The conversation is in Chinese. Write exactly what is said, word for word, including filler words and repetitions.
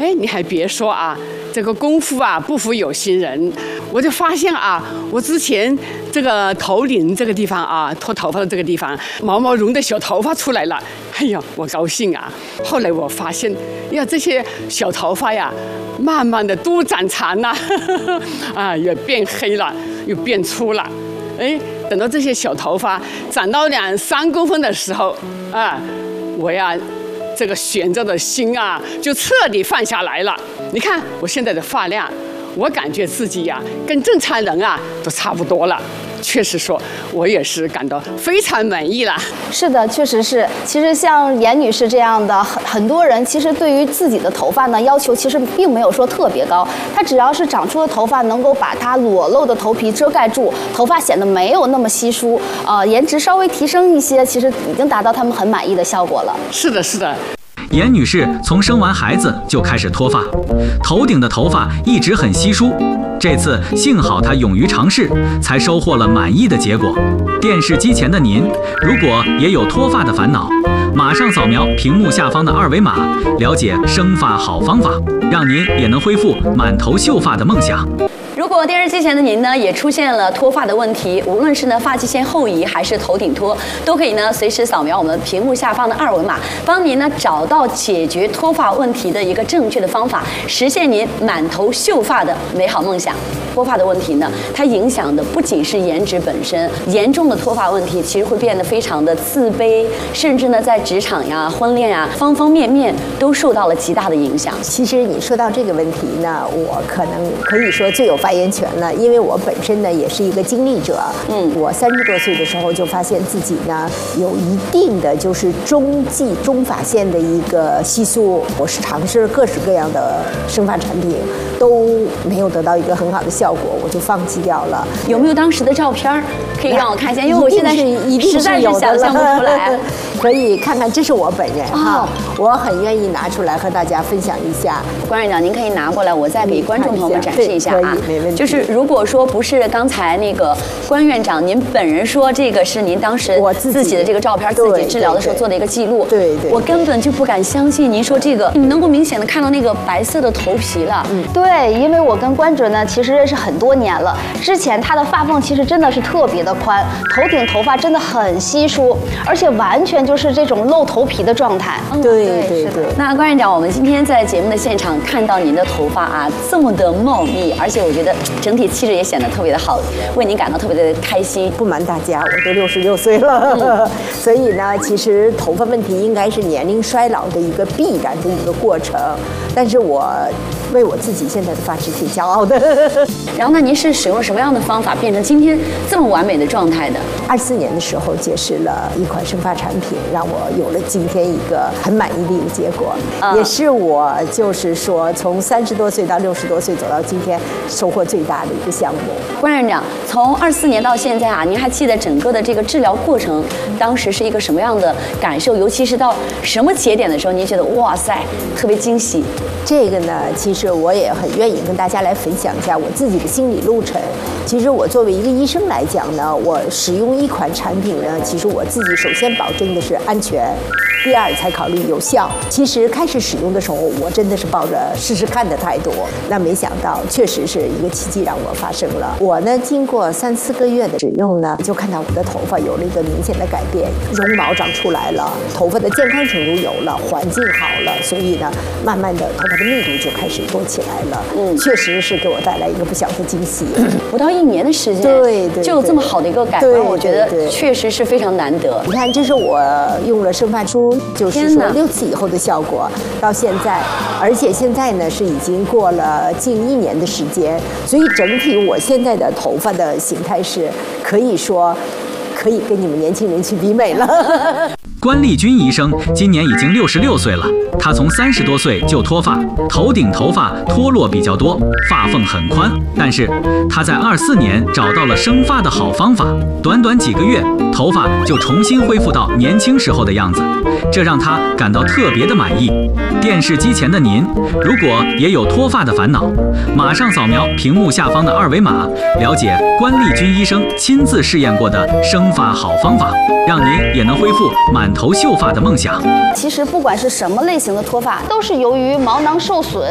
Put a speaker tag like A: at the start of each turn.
A: 哎，你还别说啊，这个功夫啊不负有心人，我就发现啊，我之前这个头顶这个地方啊，脱头发的这个地方，毛毛绒的小头发出来了，哎呀，我高兴啊！后来我发现，呀，这些小头发呀，慢慢的都长长了，啊，也变黑了，又变粗了，哎，等到这些小头发长到两三公分的时候，啊，我呀。这个悬着的心啊，就彻底放下来了。你看我现在的发量，我感觉自己呀、啊，跟正常人啊都差不多了。确实说，我也是感到非常满意了。
B: 是的，确实是。其实像严女士这样的很很多人，其实对于自己的头发呢，要求其实并没有说特别高。她只要是长出的头发能够把它裸露的头皮遮盖住，头发显得没有那么稀疏，呃，颜值稍微提升一些，其实已经达到他们很满意的效果了。
A: 是的，是的。
C: 严女士从生完孩子就开始脱发，头顶的头发一直很稀疏。这次幸好她勇于尝试，才收获了满意的结果。电视机前的您，如果也有脱发的烦恼，马上扫描屏幕下方的二维码，了解生发好方法，让您也能恢复满头秀发的梦想。
D: 如果电视机前的您呢也出现了脱发的问题，无论是呢发际线后移还是头顶脱，都可以呢随时扫描我们屏幕下方的二维码，帮您呢找到解决脱发问题的一个正确的方法，实现您满头秀发的美好梦想。脱发的问题呢，它影响的不仅是颜值本身，严重的脱发问题其实会变得非常的自卑，甚至呢在职场呀、婚恋呀方方面面都受到了极大的影响。
E: 其实你说到这个问题呢，我可能可以说最有发言权了，因为我本身呢也是一个经历者。嗯，我三十多岁的时候就发现自己呢有一定的就是中际中发线的一个稀疏，我是尝试各式各样的生发产品，都没有得到一个很好的效果，我就放弃掉了。
D: 有没有当时的照片可以让我看一下？因为我现在是
E: 一定
D: 实在是想象不出来。
E: 可以看看，这是我本人哈、哦，我很愿意拿出来和大家分享一下。
D: 关院长，您可以拿过来，我再给观众朋友们展示一下啊。
E: 没问题。
D: 就是如果说不是刚才那个关院长您本人说这个是您当时
E: 我自
D: 己的这个照片，自己治疗的时候做的一个记录，
E: 对 对, 对，
D: 我根本就不敢相信您说这个，你能够明显的看到那个白色的头皮了。
B: 嗯，对，因为我跟关主呢其实认识很多年了，之前他的发缝其实真的是特别的宽，头顶头发真的很稀疏，而且完全就是这种露头皮的状态。
E: 嗯、对对 对, 对。
D: 那关院长，我们今天在节目的现场看到您的头发啊这么的茂密，而且我觉得整体气质也显得特别的好，为您感到特别的开心。
E: 不瞒大家，我都六十六岁了、嗯，所以呢，其实头发问题应该是年龄衰老的一个必然的一个过程。但是我为我自己现在的发质挺骄傲的。
D: 然后呢，您是使用什么样的方法变成今天这么完美的状态的？
E: 二四年的时候结识了一款生发产品，让我有了今天一个很满意的一个结果，嗯、也是我就是说从三十多岁到六十多岁走到今天收获最大的一个项目。
D: 关院长，从二四年到现在啊，您还记得整个的这个治疗过程，当时是一个什么样的感受？尤其是到什么节点的时候，您觉得哇塞，特别惊喜？
E: 这个呢，其实我也很愿意跟大家来分享一下我自己的心理路程。其实我作为一个医生来讲呢，我使用一款产品呢，其实我自己首先保证的是安全，第二才考虑有效。其实开始使用的时候，我真的是抱着试试看的态度，那没想到确实是一个奇迹让我发生了。我呢，经过三四个月的使用呢，就看到我的头发有了一个明显的改变，绒毛长出来了，头发的健康程度有了，环境好了，所以呢，慢慢的头发的密度就开始多起来了。嗯，确实是给我带来一个不小的惊喜。
D: 不到一年的时间，
E: 对 对, 对，
D: 就有这么好的一个改观，我觉得确实是非常难得。
E: 你看，这是我用了生发珠，就是说六次以后的效果，到现在，而且现在呢是已经过了近一年的时间，所以整体我现在的头发的形态是可以说可以跟你们年轻人去比美了。
C: 关丽君医生今年已经六十六岁了，他从三十多岁就脱发，头顶头发脱落比较多，发缝很宽。但是他在二四年找到了生发的好方法，短短几个月，头发就重新恢复到年轻时候的样子，这让他感到特别的满意。电视机前的您，如果也有脱发的烦恼，马上扫描屏幕下方的二维码，了解关丽君医生亲自试验过的生发好方法，让您也能恢复满头秀发的梦想。
B: 其实不管是什么类型的脱发，都是由于毛囊受损